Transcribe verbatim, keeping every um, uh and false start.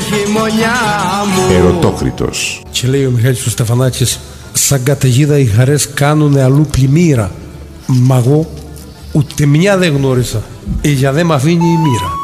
χειμωνιά μου. Ερωτόκριτος. Και λέει ο Μιχάλης ο Στεφανάκης, σαν καταιγίδα οι χαρές κάνουνε αλλού πλημμύρα. Μα εγώ ούτε μια δεν γνώρισα, ε, για δε μ' αφήνει η μοίρα.